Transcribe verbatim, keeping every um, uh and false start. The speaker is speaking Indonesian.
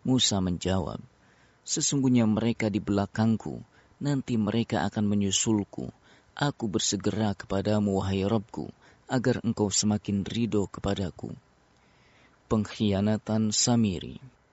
Musa menjawab, "Sesungguhnya mereka di belakangku, nanti mereka akan menyusulku. Aku bersegera kepadamu, wahai Rabbku, agar engkau semakin ridho kepadaku." Pengkhianatan Samiri.